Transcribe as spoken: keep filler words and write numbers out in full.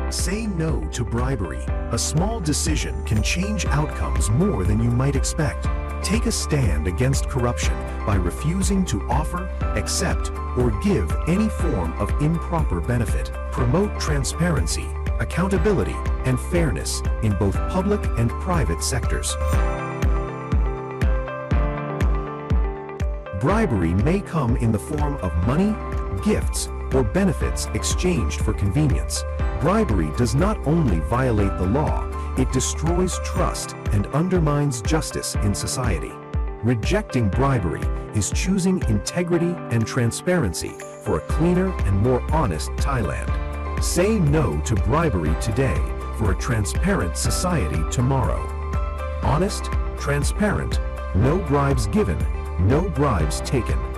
Say no to bribery. A small decision can change outcomes more than you might expect. Take a stand against corruption by refusing to offer, accept, or give any form of improper benefit. Promote transparency, accountability, and fairness in both public and private sectors. Bribery may come in the form of money, gifts, or benefits exchanged for convenience. Bribery does not only violate the law, it destroys trust and undermines justice in society. Rejecting bribery is choosing integrity and transparency for a cleaner and more honest Thailand. Say no to bribery today for a transparent society tomorrow. Honest, transparent, no bribes given, no bribes taken.